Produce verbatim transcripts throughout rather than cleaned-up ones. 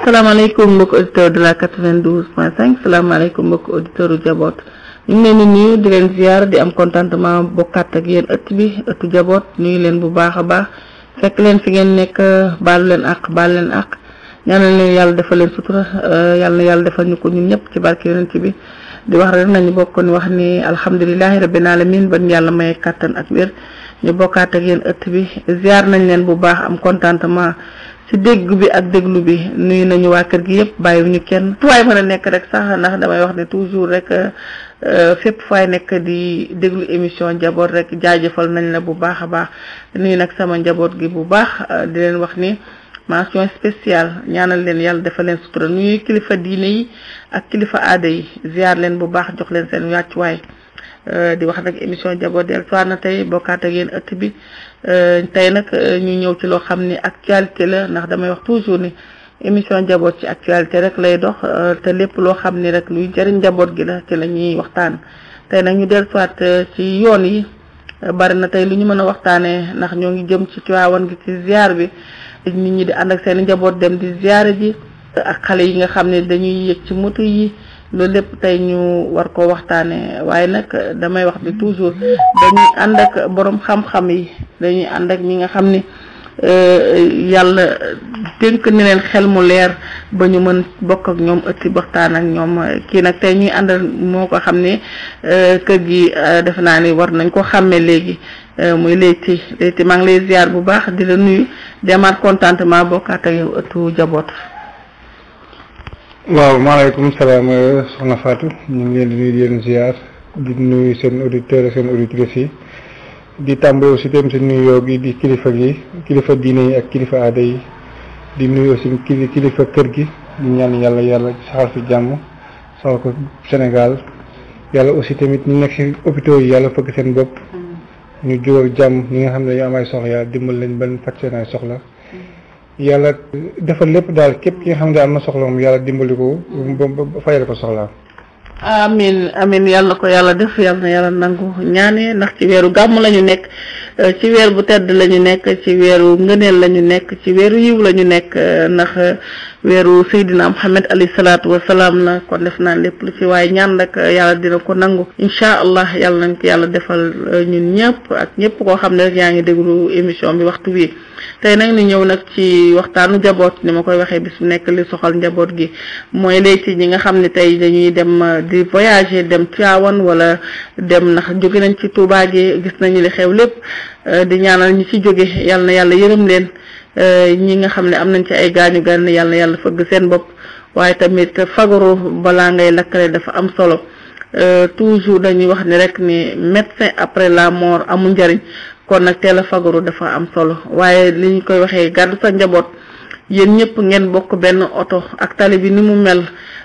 salaamaaleykum mbokk auditeur de la quatre-vingt-douze point cinq salaamaaleykum mbokk auditeur u Jaboot ñu ngi leen di nuyu di leen ziar di am contentement bokkaat ak yéen ëtt bi ëttu Jaboot nuyu leen bu baax a baax fekk leen fi ngeen nekk baalu leen ak baal leen ak ñaanal leen yàlla defal leen sutura yàlla na yàlla defal ñu ko ñun ñëpp ci barke yonent bi di wax rek nañu bokk ni wax ni alhamdulilahi rabbil alamin ban yàlla may kàttan ak wér ñu bokkaat ak yéen ëtt bi ziar nañ leen bu baax am contentement ci dégg bi ak déglu bi nuyu nañu waa kër gi yëpp bàyyiwuñu kenn waaye mën a nekk rek sax ndax damay wax ne toujours rek fépp faay nekk di déglu émission Jaboot rek jaajëfal nañ la bu baax a baax nuyu nag sama njaboot gi bu baax di leen wax ni mention spéciale ñaanal leen yàlla defal leen sutura nuyu kilifa diine yi ak kilifa aada yi ziar leen bu baax jox leen seen wàccuwaay di wax nag émission Jaboot del soir na tey bokkaat ak yéen ëtt bi tey nag ñu ñëw ci loo xam ni actualité la ndax damay wax toujours ni émission Jaboot ci actualité rek lay dox te lépp loo xam ni rek luy jëriñ njaboot gi la ci la ñuy waxtaan tey nag ñu del soit ci yoon yi bari na tey lu ñu mën a waxtaanee ndax ñoo ngi jëm ci Tiwaawan gi ci ziar bi nit ñi di ànd ak seen njaboot dem di ziar ji ak xale yi nga xam ne dañuy yëg ci moto yi loolu lépp tey ñu war ko waxtaanee waaye nag damay wax bi toujours dañuy ànd ak borom xam-xam yi dañuy ànd ak ñi nga xam ni yàlla dénk ni leen xel mu leer ba ñu mën bokk ak ñoom ëtti waxtaan ak ñoom kii nag tey ñuy àndal moo ko xam ne kër gi def naa ni war nañ ko xàmmee léegi muy Leyti Leyti maa ngi lay ziar bu baax di la nuyu demaat contentement bokkaat ak yow ëttu Jaboot. waaw maaleykum salaam soxna Fatou ñu ngi leen di nuyu di leen ziar di nuyu seen auditeurs ak seen auditrices yi di tàmbali aussi tam seen nuyoo gi di kilifa gi kilifa diine yi ak kilifa aada yi di nuyu aussi kili kilifa kër gi di ñaan yàlla yàlla saxal fi jàmm saxal ko Sénégal yàlla aussi tamit ñu nekk ci hôpitaux yi yàlla fëgg seen bopp ñu jóg ak jàmm ñi nga xam ne dañoo am ay soxla yàlla dimbal lañ ban faj seen ay soxla yàlla defal lépp daal képp ki nga xam ne am na soxla moom yàlla dimbali ko ba fayal ko soxla. amin amin yàlla ko yàlla def yàlla na yàlla nangu ñaane ndax ci weeru gàmm la ñu nekk ci weer bu tedd la ñu nekk ci weeru ngëneel la ñu nekk ci weeru yiw la ñu nekk ndax weeru Seydina Muhammad alayhi salaatu wa salaam la kon def naa lépp lu ci waaye ñaan rek yàlla dina ko nangu incha allah yàlla nañ ko yàlla defal ñun ñëpp ak ñëpp koo xam ne rek yaa ngi déglu émission bi waxtu wi tey nag ni ñëw nag ci waxtaanu Jaboot ni ma koy waxee bis bu nekk li soxal njaboot gi mooy léegi ñi nga xam ne tey dañuy dem di voyager dem Tiwaawan wala dem ndax jóge nañ ci Touba gi gis nañu li xew lépp di ñaanal ñi ci jóge yàlla na yàlla yërëm leen ñi nga xam ne am nañ ci ay gaañu gaañ yàlla na yàlla fëgg seen bopp waaye tamit fagaru balaa ngay lakkale dafa am solo toujours dañuy wax ni rek ni médecin après la mort amul njariñ kon nag teel a fagaru dafa am solo waaye li ñu koy waxee gàddu sa njaboot yéen ñëpp ngeen bokk benn oto ak tali bi ni mu mel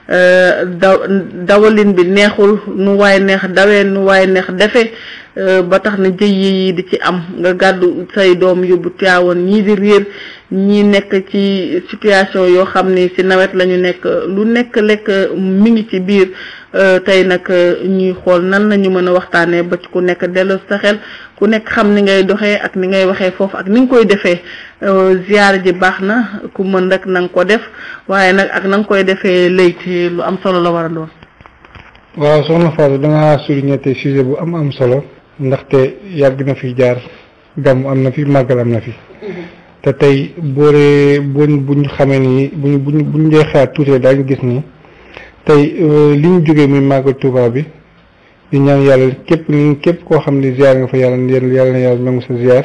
daw dawalin bi neexul nu waaye neex dawee nu waaye neex defe ba tax na jëy yi di ci am nga gàddu say doom yóbbu Tiwaawan ñii di réer ñii nekk ci situation yoo xam ni ci nawet la ñu nekk lu nekk lekk mi ngi ci biir tey nag ñuy xool nan la ñu mën a waxtaanee ba ci ku nekk delloo sa xel ku nekk xam ni ngay doxee ak ni ngay waxee foofu ak ni nga koy defee ziar ji baax na ku mën rek na nga ko def waaye nag ak na nga koy defee Leyti lu am solo la war a doon. waaw soxna Fatou da ngaa souligné te sujet bu am am solo ndaxte yàgg na fi jaar gàmm am na fi màggal am na fi te tey booree buñ buñ xamee ni buñ buñ buñ dee xaar tuuti daañu gis ni tey li ñu jógee muy màggal Touba bi di ñaan yàlla képp képp koo xam ne ziar nga fa yàlla yàlla na yàlla nangu sa ziar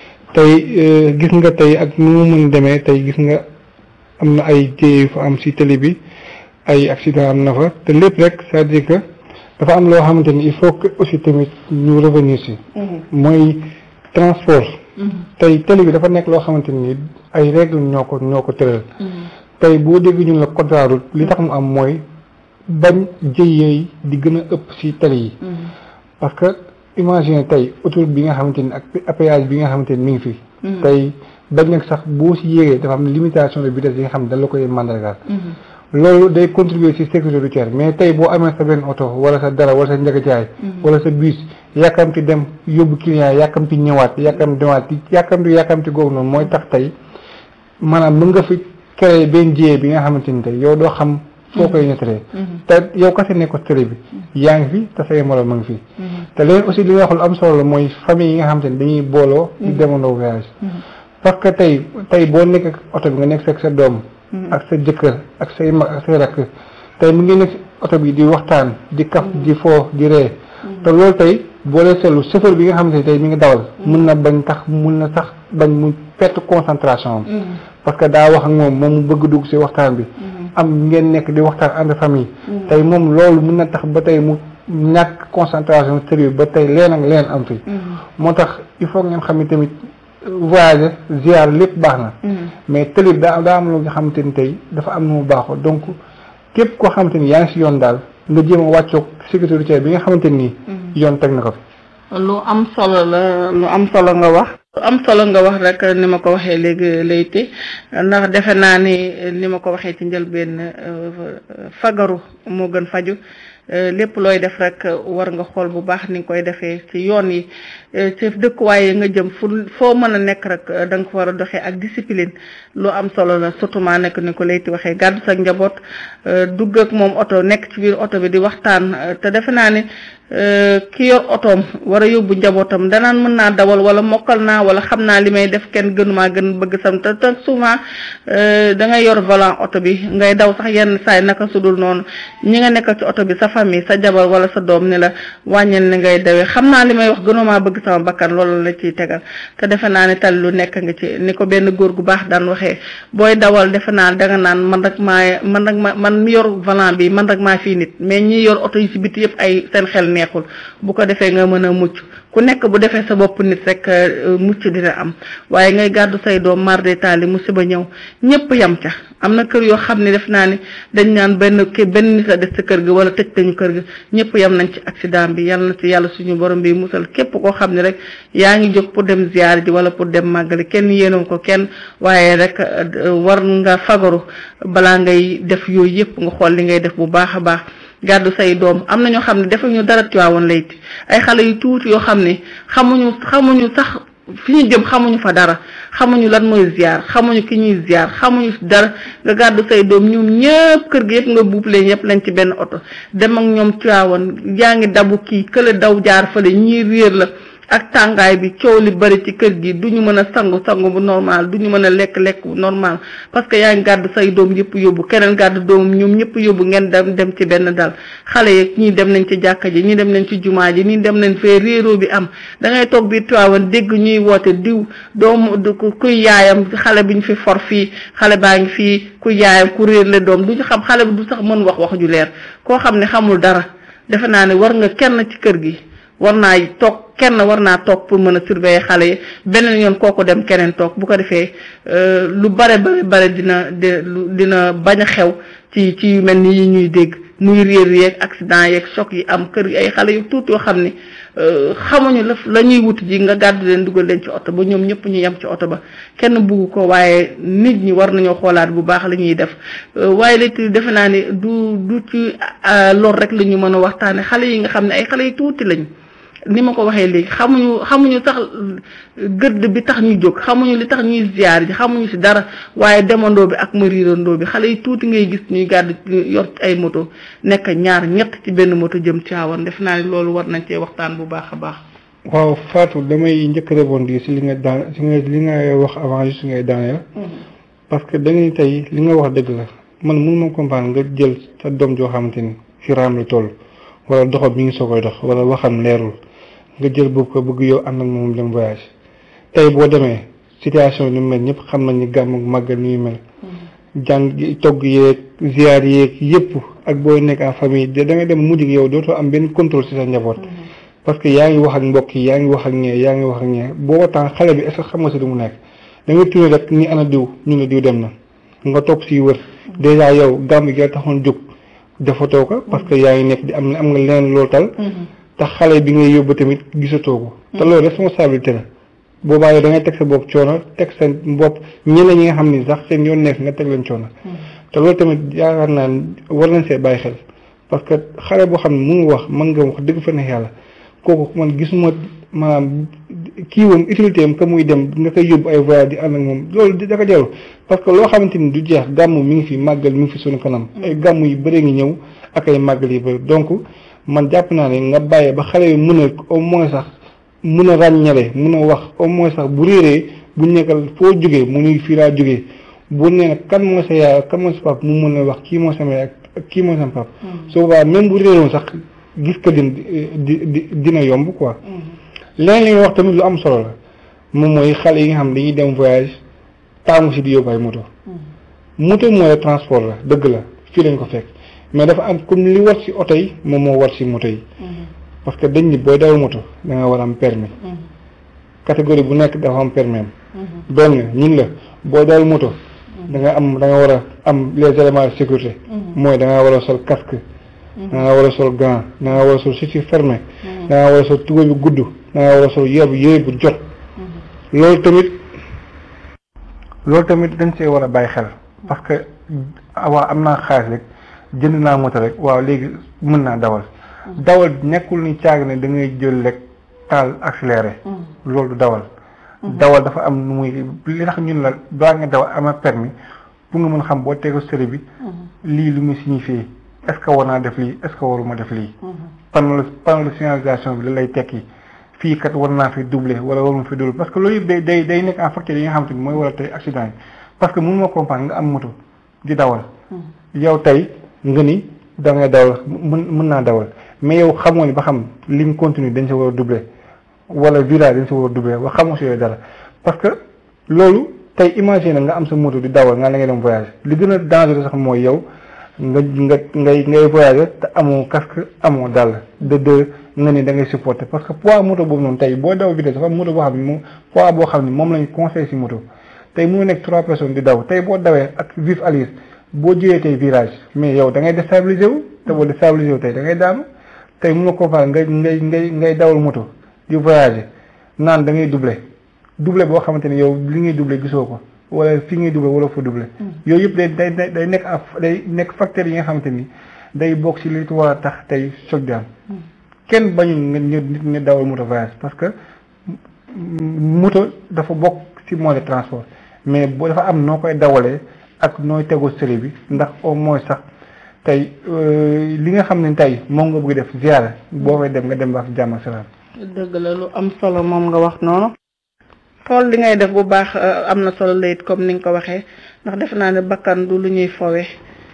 tey gis nga tey ak nu mu mën demee tey gis nga am na ay jéey yu fa am si télé bi ay accident am na fa te lépp rek c'est-à-dire que dafa am loo xamante ni il faut que aussi tamit ñu revenir si mooy transport tey télé bi dafa nekk loo xamante ni ay règle ñoo ko ñoo ko tëral tey boo dégg ñun la code de la route li tax mu am mooy bañ jëyeey di gën a ëpp ci télé yi parce que imagine tey autoroute bi nga xamante ni ak péage bi nga xamante ni mi ngi fi tey bañ nag sax boo ci yéegee dafa am limitation de vitesse yi nga xam ne dañ la koy mandargaal loolu day contribuer ci sécurité routière mais tey boo amee sa benn oto wala sa dara wala sa njagajaay wala sa bus yàkkamti dem yóbbu client yàkkamti ñëwaat yàkkamti demaat yàkkamti yàkkamti googu noonu mooy tax tey maanaam mën nga fi créé benn jiyee bi nga xamante ni tey yow doo xam foo koy nettalee te yow kese nekk ko télé bi yaa ngi fi te say moroom ma ngi fi te léegi aussi li nga wax lu am solo la mooy famille yi nga xamante ni dañuy booloo di demandoo voyage parce que tey tey boo nekk ak oto bi nga nekk ak sa doom ak sa jëkkër ak say mag ak say rakk tey mu ngi nekk oto bi di waxtaan di kaf di foo di ree te loolu tey boo lee seetlu chauffeur bi nga xamante ni tey mi ngi dawal mun na bañ tax mun na sax bañ mu perte concentration am parce que daa wax ak moom moom mu bëgg dugg si waxtaan bi am ngeen nekk di waxtaan ànd famille tey moom loolu mun na tax ba tey mu ñàkk concentration sérieux ba tey leen ak leen am fi moo tax il faut ngeen xam ne tamit voyage ziar lépp baax na mais tëlib daa daa am lu nga xamante ni tey dafa am nu mu baaxoo donc képp koo xamante ni yaa ngi si yoon daal nga jéem a wàccoog sécurité bi nga xamante ni yoon teg na ko fi lu am solo la lu am solo nga wax lu am solo nga wax rek ni ma ko waxee léegi layti ndax defe naa ni ni ma ko waxee ci njëlbeen fagaru moo gën faju lépp looy def rek war nga xool bu baax ni nga koy defee ci yoon yi ci dëkkuwaay yi nga jëm fu foo mën a nekk rek da nga ko war a doxee ak discipline lu am solo la surtout maa nekk ni ko layti waxee gàddu sa njaboot dugg ak moom oto nekk ci biir oto bi di waxtaan te defe naa ni ki yor otoom war a yóbbu njabootam danaan mën naa dawal wala mokkal naa wala xam naa li may def kenn gënumaa gën bëgg sam te te souvent da ngay yor volant oto bi ngay daw sax yenn saay naka sudul noonu ñi nga nekk ci oto bi sa famille sa jabar wala sa doom ni la wàññil ni ngay dawee xam naa li may wax gënumaa bëgg sama bakkan loolu la ciy tegal te defe naa ni tal lu nekk nga ci ni ko benn góor gu baax daan waxee booy dawal defe naa danga naan man rek maa man rek ma man mi yor volant bi man rek maa fii nit mais ñi yor oto yi ci biti yëpp ay seen xel neexul bu ko defee nga mën a mucc ku nekk bu defee sa bopp nit rek mucc dina am waaye ngay gàddu say doom marde taali musiba ñëw ñëpp yam ca am na kër yoo xam ne def naa ni dañ naan benn kii benn nit a des ci kër gi wala tëj nañu kër gi ñëpp yam nañ ci accident bi yàlla na ci yàlla suñu borom bi musal képp koo xam ne rek yaa ngi jóg pour dem ziar ji wala pour dem màggali kenn yéenoon ko kenn waaye rek war nga fagaru balaa ngay def yooyu yëpp nga xool li ngay def bu baax a baax gàddu say doom am na ñoo xam ne defuñu dara Tiwaawan layti ay xale yu tuuti yoo xam ne xamuñu xamuñu sax fi ñu jëm xamuñu fa dara xamuñu lan mooy ziar xamuñu ki ñuy ziar xamuñu dara nga gàddu say doom ñoom ñëpp kër gi yëpp nga buub leen yëpp lañ ci benn oto dem ak ñoom Tiwaawan yaa ngi dabu kii kële daw jaar fële ñii réer la ak tàngaay bi coow li bari ci kër gi duñu mën a sangu sangu bu normal duñu mën a lekk lekk bu normal parce que yaa ngi gàddu say doom yëpp yóbbu keneen gàddu doomam ñoom ñëpp yóbbu ngeen dem dem ci benn dal xale yeeg ñii dem nañ ci jàkka ji ñii dem nañ ci jumaa ji ñii dem nañ fee réeroo bi am da ngay toog biir Tiwaawan dégg ñuy woote diw doomu kuy yaayam xale bi ñu fi for fii xale baa ngi fii kuy yaayam ku réer le doom duñu xam xale bi du sax mën wax wax ju leer koo xam ne xamul dara defe naa ne war nga kenn ci kër gi war naa toog kenn war naa toog pour mën a surveiller xale yi beneen yoon kooku dem keneen toog bu ko defee lu bare bare bare dina dina bañ a xew ci ci yu mel ni yi ñuy dégg muy réer yeeg accident yeeg choc yi am kër yi ay xale yu tuuti yoo xam ne xamuñu la la ñuy wuti ji nga gàddu leen dugal leen ci oto ba ñoom ñëpp ñu yem ci oto ba kenn bugg ko waaye nit ñi war nañoo xoolaat bu baax la ñuy def waaye léegi defe naa ne du du ci lor rek la ñu mën a waxtaane xale yi nga xam ne ay xale yu tuuti lañ ni ma ko waxee léegi xamuñu xamuñu sax gëdd bi tax ñuy jóg xamuñu li tax ñuy ziar ji xamuñu ci dara waaye demandoo bi ak mariirandoo bi xale yi tuuti ngay gis ñuy gàddu yor ay moto nekk ñaar ñett ci benn moto jëm Tiwaawan def naa ne loolu war nañ cee waxtaan bu baax a baax. waaw Fatou damay njëkk rebondir ci li nga daan ci li nga wax avant juste ngay daaneel. parce que da ngay tey li nga wax dëgg la man mënu ma comprendre nga jël sa doom joo xamante ni fi raam la toll wala doxam mi ngi soo koy dox wala waxam leerul. nga jël boobu ko bëgg yow ànd ak moom dem voyage tey boo demee situation ni mu mel ñëpp xam nañ ni gàmm ak màggal ni mu mel jàng togg yeeg ziar yeeg yëpp ak booy nekk en famille da ngay dem mujj gi yow dootoo am benn contrôle ci sa njaboot parce que yaa ngi wax ak mbokk yi yaa ngi wax ak ñee yaa ngi wax ak ñee boo temps xale bi est-ce que xam nga si lu mu nekk da ngay tourné rek ni ana diw ñu ne diw dem na nga topp si wër dèjà yow gàmm gi taxoon jóg defatoo ko parce que yaa ngi nekk di am am nga leneen loolu tal te xale bi ngay yóbbu tamit gisatoo ko te loolu responsabilité la boobaa yow da ngay teg sa bopp coono teg sa bopp ñeneen ñi nga xam ni sax seen yoon nekk nga teg leen coono te loolu tamit yaakaar naa war nañ see bàyyi xel parce que xale boo xam ne mu ngi wax mën nga wax dëgg fa neex yàlla kooku man gisuma maanaam kii woon utilité am que muy dem nga koy yóbbu ay voyage di ànd ak moom loolu da ko jarul parce que loo xamante ni du jeex gàmm mi ngi fi màggal mi ngi fi suñu kanam ay gàmm yu bëree ngi ñëw ak ay màggal yu bëri donc man jàpp naa ne nga bàyyee ba xale yi mën a au moins sax mën a ràññale mën a wax au moins sax bu réeree bu nekkal foo jógee mu nuy fii laa jógee bu nee nag kan moo sa yaay kan moo sa pap mu mën a wax kii moo sama yaay ak kii moo sama pap su boobaa même bu réeroon sax gis ko din di di dina yomb quoi leneen li nga wax tamit lu am solo la moom mooy xale yi nga xam dañuy dem voyage taamu si di yóbbu ay moto moto mooy transport la dëgg la fii lañ ko fekk mais dafa am comme li war si oto yi moom moo war si moto yi parce que dañ ni booy dawal moto da nga war a am permis catégorie bu nekk dafa am permis am benn ñun la booy dawal moto da nga am da nga war a am les éléments de sécurité mooy da nga war a sol casque da nga war a sol gant da nga war a sol chaussure fermé da nga war a sol tubéy bu gudd da nga war a sol yére bu yére bu jot loolu tamit loolu tamit dañ see war a bàyyi xel parce que waaw am naa xaalis rek jënd naa moto rek waaw léegi mën naa dawal dawal nekkul ni caag ne da ngay jël rek taal accéléré loolu du dawal dawal dafa am nu muy li tax ñun la doa nga dawal ama permis pour nga mën xam boo teego sëri bi lii lu muy signifié est-ce que war naa def lii est-ce que waruma def lii panneau panneau de signalisation bi la lay tekki fii kat war naa fi doubler wala waruma fi doubler parce que loolu yëpp day day day nekk en facteur yi nga xamante ni mooy war a tey accident yi parce que mënu ma comprendre nga am moto di dawal yow tey nga ni da ngay dawal mën mën naa dawal mais yow xamoo ni ba xam ligne continue dañ sa war a doubler wala virage dañ sa war a doubler wax xamoo si yooyu dara parce que loolu tey imagine nga am sa moto di dawal nga la ngay dem voyage li gën a dangereux sax mooy yow nga nga ngay ngay voyager te amoo casque amoo dàll de deux nga ni da ngay supporter parce que poids moto boobu noonu tey boo daw vitesse dafa am moto boo xam ne moom poids boo xam ne moom lañ conseillé si moto tey mu nekk trois personnes di daw tey boo dawee ak vif allure boo jëlee tey virage mais yow da ngay déstabiliser wu te boo déstabiliser wu tey da ngay daanu tey mun na comprendre ngay ngay ngay ngay dawal moto di voyager naan da ngay doubler doubler boo xamante ne yow li ngay doubler gisoo ko wala fi ngay doubler wala fa doubler yooyu yëpp day day day nekk day nekk facteurs yi nga xamante ni day bokk ci li war a tax tey choc di am kenn bañu nga nit ñi dawal moto voyage parce que moto dafa bokk ci moyen de transport mais boo dafa am noo koy dawalee ak nooy tegoo sëri bi ndax au moins sax tey li nga xam ne tey moom nga bëgg def ziara boo fay dem nga dem ba fi jàmm ak salaam. dëgg la lu am solo moom nga wax noonu xool li ngay def bu baax am na solo layit comme ni nga ko waxee ndax def naa ne bakkan du lu ñuy fowe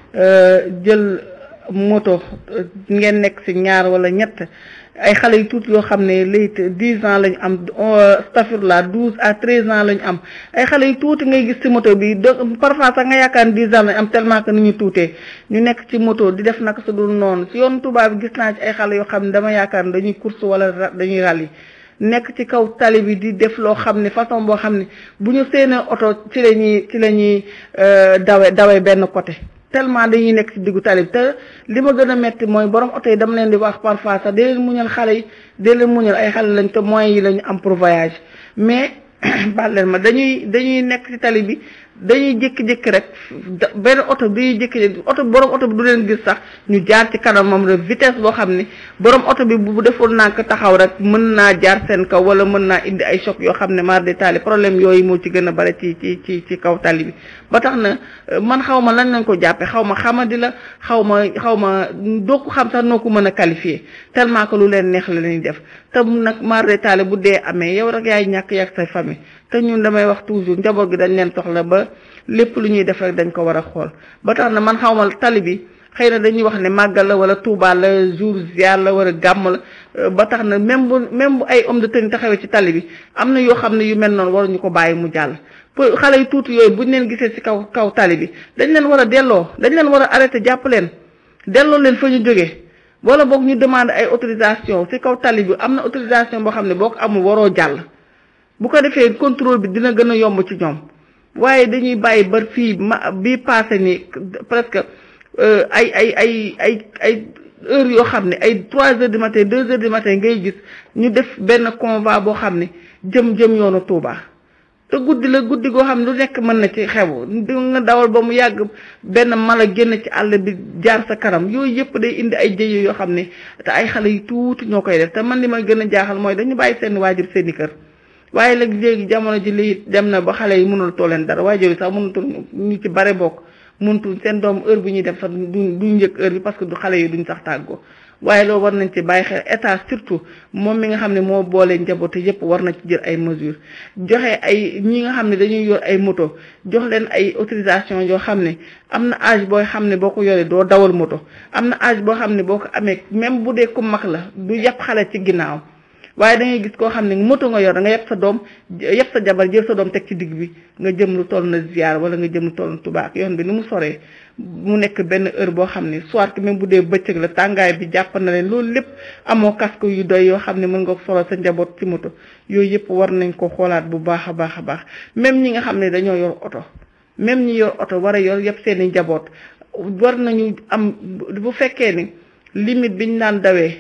jël moto ngeen nekk ci ñaar wala ñett ay xale yu tuuti yoo xam ne léegi dix ans lañu am astafurlah douze à treize ans lañu am ay xale yu tuuti ngay gis ci moto bi de parfois sax nga yaakaar dix ans lañu am tellement que ni ñu tuutee ñu nekk ci moto di def naka su dul noonu ci yoonu Touba bi gis naa ci ay xale yoo xam ne dama yaakaar ne dañuy course wala dañuy rallye nekk ci kaw tali bi di def loo xam ne façon boo xam ne bu ñu seenee oto ci la ñuy ci la ñuy dawe dawe benn côté tellement dañuy nekk ci diggu tali bi te li ma gën a metti mooy borom oto yi dama leen di wax parfois sax dee leen muñal xale yi dee leen muñal ay xale lañ te moyens yi lañu am pour voyage mais baal leen ma dañuy dañuy nekk ci tali bi dañuy jékki-jékki rek benn oto dañuy jékki oto borom oto bi du leen gis sax ñu jaar ci kanamam rek vitesse boo xam ni borom oto bi bu deful nànk taxaw rek mën naa jaar seen kaw wala mën naa indi ay choc yoo xam ne mar de tali problème yooyu moo ci gën a bare ci ci ci ci kaw tali bi ba tax na man xaw ma lan lañ ko jàppe xaw ma xamadi la xaw ma xaw ma doo ko xam sax noo ko mën a qualifier tellement que lu leen neex la ñuy def te nag mar de tali bu dee amee yow rek yaay ñàkk yàgg say famille te ñun damay wax toujours njaboot gi dañ leen soxla ba lépp lu ñuy def rek dañ ko war a xool ba tax na man xaw ma tali bi xëy na dañuy wax ne màggal la wala Touba la jour ziar la wala gàmm la ba tax na même bu même bu ay homme de tenue taxawee ci tali bi am na yoo xam ne yu mel noonu waruñu ko bàyyi mu jàll pour xale yu tuuti yooyu buñ leen gisee ci kaw kaw tali bi dañ leen war a delloo dañ leen war a arrêté jàpp leen delloo leen fa ñu jógee wala boog ñu demande ay autorisation ci kaw tali bi am na autorisation boo xam ne boo ko amul waroo jàll bu ko defee contrôle bi dina gën a yomb ci ñoom waaye dañuy bàyyi ba fii ma bii passé ni presque ay ay ay ay ay heures yoo xam ne ay trois heures du matin deux heures du matin ngay gis ñu def benn convoi boo xam ne jëm jëm yoonu Touba te guddi la guddi goo xam ne lu nekk mën na ci xew di nga dawal ba mu yàgg benn mala génn ci àll bi jaar sa kanam yooyu yëpp day indi ay jëye yoo xam ne te ay xale yu tuuti ñoo koy def te man li ma gën a jaaxal mooy dañu bàyyi seen waajur seeni kër waaye léegi léegi jamono ji lii dem na ba xale yi mënul too leen dara waajur yi sax mënutul ñu ci bare bokk mënutul seen doom heure bu ñuy def sax duñ duñ njëkk heure bi parce que du xale yi duñ sax tàggoo waaye loolu war nañ ci bàyyi xel état surtout moom mi nga xam ne moo boole njaboote yépp war na ci jël ay mesures joxe ay ñi nga xam ne dañuy yor ay moto jox leen ay autorisation yoo xam ne am na âge booy xam ne boo ko yoree doo dawal moto am na âge boo xam ne boo ko amee même bu dee ku mag la du yàpp xale ci ginnaaw waaye da ngay gis koo xam ne moto nga yor da nga yàpp sa doom yàpp sa jabar jël sa doom teg ci digg bi nga jëm lu toll na ziar wala nga jëm lu toll na tubaak yoon bi ni mu soree mu nekk benn heure boo xam ne soit que même bu dee bëccëg la tàngaay bi jàpp na leen loolu lépp amoo casque yu doy yoo xam ne mën nga solo sa njaboot ci moto yooyu yëpp war nañ ko xoolaat bu baax a baax a baax même ñi nga xam ne dañoo yor oto même ñi yor oto war a yor yëpp seen i njaboot war nañu am bu fekkee ni limite bi ñu naan dawee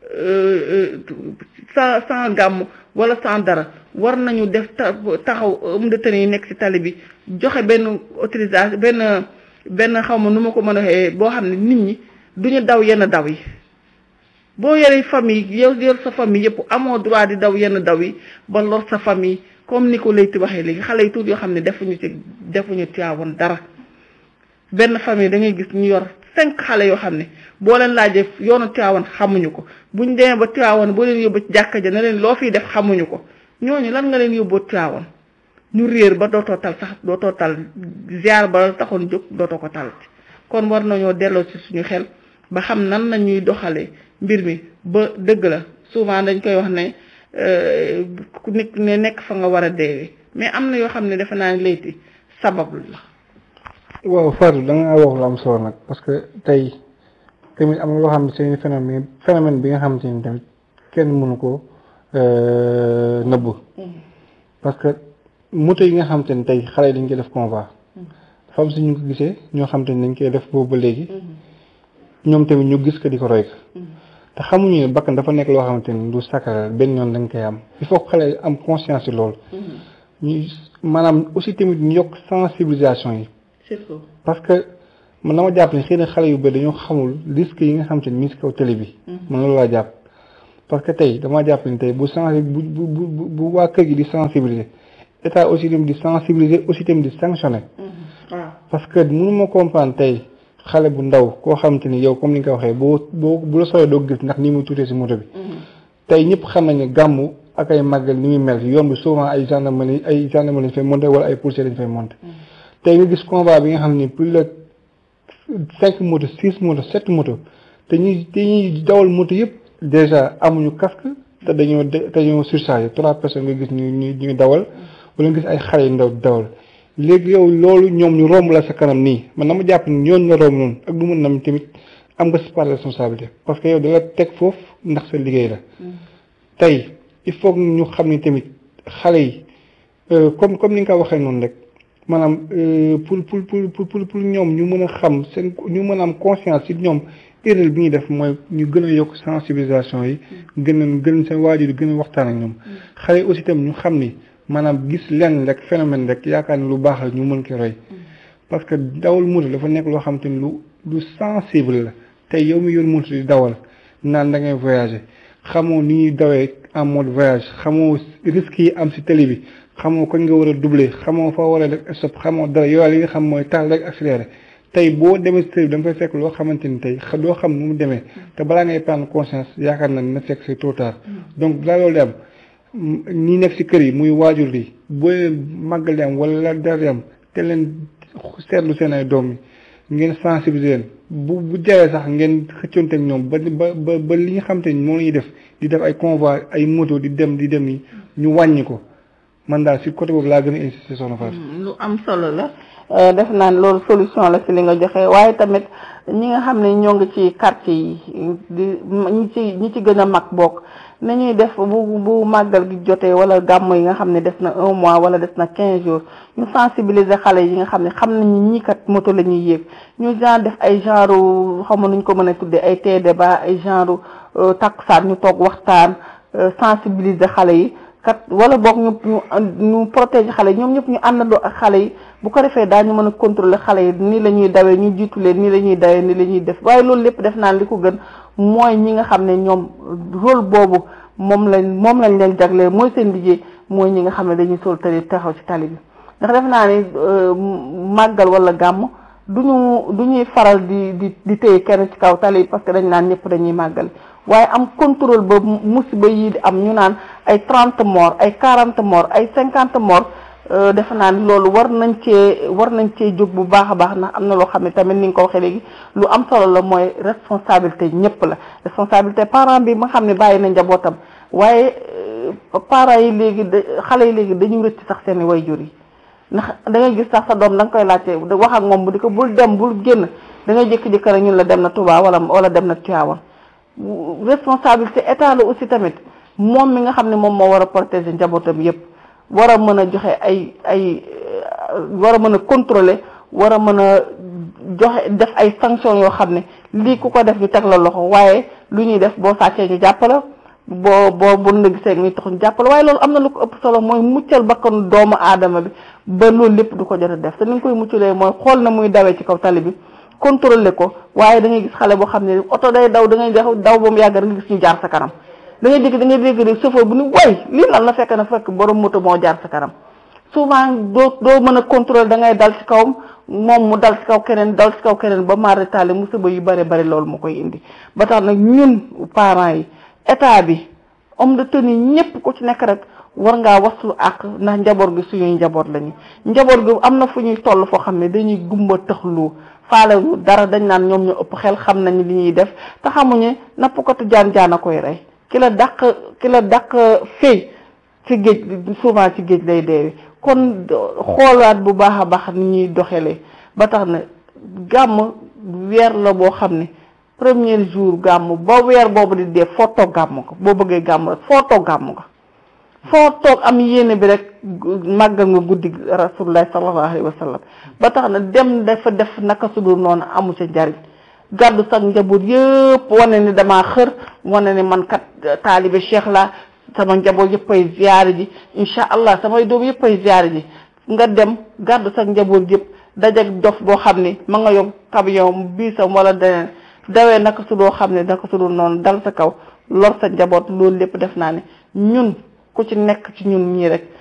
sans sans gàmm wala sans dara war nañu def taxaw homme de tenue yi nekk ci tali bi joxe benn autorisation benn benn xaw ma nu ma ko mën a waxee boo xam ne nit ñi duñu daw yenn daw yi boo yoree famille yow yor sa famille yëpp amoo droit di daw yenn daw yi ba lor sa famille comme ni ko Leyti waxee léegi xale yi tuuti yoo xam ne defuñu ci defuñu Tiwaawan dara benn famille da ngay gis ñu yor cinq xale yoo xam ne boo leen laajee yoonu Tiwaawan xamuñu ko buñ demee ba Tiwaawan boo leen yóbbu ci jàkka ja ne leen loo fiy def xamuñu ko ñooñu lan nga leen yóbboo Tiwaawan ñu réer ba dootoo tal sax dootoo tal ziar ba taxoon jóg dootoo ko tal kon war nañoo delloo ci suñu xel ba xam nan la ñuy doxalee mbir mi ba dëgg la souvent dañ koy wax ne ku nekk ne nekk fa nga war a deewee mais am na yoo xam ne defe naa ne Leyti sabablu la. waaw Fatou da nga wax lu am solo nag parce que tey tamit am na loo xam ne c'est phénomène phénomène bi nga xamante ni tamit kenn mënu ko nëbb parce que moto yi nga xamante ni tey xale yi dañ koy def convoi dafa am si ñu ko gisee ñoo xamante ni dañ koy def boobu ba léegi ñoom tamit ñu gis ko di ko roy ko te xamuñu ne bakkan dafa nekk loo xamante ni du sacré benn yoon dañ koy am il faut que xale am conscience ci loolu ñu maanaam aussi tamit ñu yokk sensibilisation yi parce que man dama jàpp ne xëy na xale yu bëri dañoo xamul risque yi nga xamante ni mi ngi si kaw télé bi man loolu laa jàpp parce que tey dama jàpp ni tey bu sensi bu bu bu bu waa kër gi di sensibiliser état aussi tamit di sensibiliser aussi tamit di sanctionner parce que mënu ma comprendre tey xale bu ndaw koo xamante ni yow comme ni nga ko waxee boo boo bu la sooyee doo gis ndax ni muy tuutee si moto bi tey ñëpp xam nañ ne gàmmu ak ay màggal ni muy mel yoon bi souvent ay gendarmerie ay gendarmerie lañ fay monté wala ay policiers lañ fay monté tey nga gis convoi bi nga xam ne plus de cinq moto six moto sept moto te ñuy te ñuy dawal moto yëpp déjà amuñu casque te dañoo te dañoo surchargé trois personnes nga gis ñu ñu ñu dawal wala nga gis ay xale yu ndaw dawal léegi yow loolu ñoom ñu romb la sa kanam nii man dama jàpp ni ñooñu nga romb noonu ak du mën nam tamit am nga si part de responsabilité parce que yow da la teg foofu ndax sa liggéey la tey il faut ñu xam ni tamit xale yi comme comme ni nga ko waxee noonu rek maanaam pour pour pour pour pour ñoom ñu mën a xam seen ñu mën a am conscience ci ñoom erreur bi ñuy def mooy ñu gën a yokk sensibilisation yi gën a gën seen waajur yi gën a waxtaan ak ñoom xale yi aussi tam ñu xam ni maanaam gis lenn rek phénomène rek yaakaar ni lu baax la ñu mën ko roy parce que dawal moto dafa nekk loo xam te ni lu lu sensible la tey yow mi yor moto di dawal naan da ngay voyager xamoo ni ñuy dawee en mode voyage xamoo risques yi am si télé bi xamoo koñ nga war a doubler xamoo fa war a def stop xamoo dara yow li nga xam mooy taal rek accéléré tey boo demee si télé bi da nga fay fekk loo xamante ni tey doo xam nu mu demee te balaa ngay prendre conscience yaakaar na na fekk c'est trop tard donc balaa loolu di am ñi nekk si kër yi muy waajur yi boo leen màggal am wala dara am te leen seetlu seen ay doom yi ngeen sensibiliser leen bu bu jaree sax ngeen xëccoonte ak ñoom ba ba ba li nga xamante ni moom la ñuy def di def ay convoi ay moto di dem di dem yi ñu wàññi ko man daal si côté boobu laa gën a insister soxna Fatou. lu am solo la def naan loolu solution la si li nga joxe waaye tamit ñi nga xam ne ñoo ngi ci quartier yi di ñi ci ñi ci gën a mag bokk nañuy def bu bu màggal gi jotee wala gàmm yi nga xam ne des na un mois wala des na quinze jours ñu sensibiliser xale yi nga xam ne xam nañu ñii kat moto la ñuy yéeg ñu genre def ay genre xam nuñ ko mën a tuddee ay té débat ay genre takkusaan ñu toog waxtaan sensibiliser xale yi kat wala boog ñu ñu ñu protéger xale yi ñoom ñëpp ñu àndandoo ak xale yi bu ko defee daañu mën a contrôler xale yi nii la ñuy dawee ñu jiitu leen nii la ñuy dawee nii la ñuy def waaye loolu lépp def naan li ko gën mooy ñi nga xam ne ñoom rôle boobu moom lañ moom lañ leen jagleel mooy seen liggéey mooy ñi nga xam ne dañuy sol tali taxaw ci tali bi ndax def naa ni màggal wala gàmm duñu du ñuy faral di di di téye kenn ci kaw tali parce que dañ naan ñëpp dañuy màggal waaye am contrôle ba musiba yii di am ñu naan ay trente morts ay quarante morts ay cinquante morts defe naa ni loolu war nañ cee war nañ cee jóg bu baax a baax ndax am na loo xam ne tamit ni nga ko waxee léegi lu am solo la mooy responsabilité ñëpp la responsabilité parent bi nga xam ne bàyyi na njabootam waaye parents yi léegi xale yi léegi dañu rëcc sax seen i wayjur yi ndax da ngay gis sax sa doom da nga koy laajte wax ak moom bu di ko bul dem bul génn da ngay jékki-jékki rek ñun la dem na Touba wala wala dem na Tivaouane responsabilité état la aussi tamit moom mi nga xam ne moom moo war a protéger njabootam yëpp war a mën a joxe ay ay war a mën a contrôler war a mën a joxe def ay sanctions yoo xam ne lii ku ko def ñu teg la loxo waaye lu ñuy def boo sàccee ñu jàppale boo boo bu na gisee ñu tax ñu jàppale waaye loolu am na lu ko ëpp solo mooy muccal bakkanu doomu aadama bi ba loolu lépp du ko jot a def te ni nga koy muccalee mooy xool na muy dawee ci kaw tali bi contrôler ko waaye da ngay gis xale boo xam ne oto day daw da ngay daw daw ba mu yàgg da nga gis ñu jaar sa kanam da ngay dégg da ngay dégg de chauffeur bu ni way lii lan la fekk na fekk borom moto moo jaar sa kanam souvent doo doo mën a contrôler da ngay dal ci kawam moom mu dal ci kaw keneen dal ci kaw keneen ba mari taali musiba yu bare bari loolu moo koy indi ba tax nag ñun parents yi état bi homme de tenue ñëpp ku ci nekk rek war ngaa waslu ak ndax njaboot gi suñuy njaboot lañu njaboot gi am na fu ñuy toll foo xam ne dañuy gumba tëxlu faale ñu dara dañ naan ñoom ñu ëpp xel xam nañ li ñuy def te xamuñu nappkatu jaan jaan a koy rey ki la dàq ki la dàq fay ci géej souvent ci géej lay deewi kon xoolaat bu baax a baax ni ñuy doxalee ba tax na gàmm weer la boo xam ne premier jour gàmm ba weer boobu di dee foo toog gàmm ko boo bëggee gàmm rek foo toog gàmm ko foo toog am yéene bi rek màggal nga guddi rasulullah sallallahu alayhi wa sallam ba tax na dem dafa def naka su dul noonu amu ca njariñ gàddu sax njaboot yëpp wane ni damaa xër wane ni man kat taalibe cheikh la sama njaboot yëpp ay ziyaare ji incha allah samay doom yëpp ay ziyaare ji nga dem gàddu sax njaboot yëpp dajak dof boo xam ne ma nga yóbbu camion biisam wala deneen dawee naka su doo xam ne naka su dul noonu dal sa kaw lor sa njaboot loolu lépp def naa ne ñun ku ci nekk ci ñun ñii rek